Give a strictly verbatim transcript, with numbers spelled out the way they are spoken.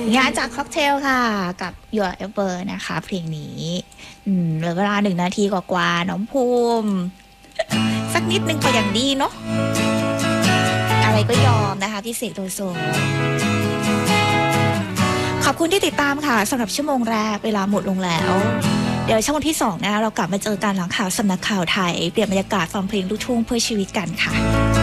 งานจากค็อกเทลค่ะกับ Your Ever นะคะเพลงนี้อืมเหลือเวลาหนึ่งนาทีกว่าๆน้องภูมิสักนิดนึงก็อย่างดีเนาะอะไรก็ยอมนะคะพี่เสกโลโซขอบคุณที่ติดตามค่ะสำหรับชั่วโมงแรกเวลาหมดลงแล้วเดี๋ยวช่วงที่สองนะเรากลับมาเจอกันหลังข่าวสำนักข่าวไทยเปลี่ยนบรรยากาศฟังเพลงลูกทุ่งเพื่อชีวิตกันค่ะ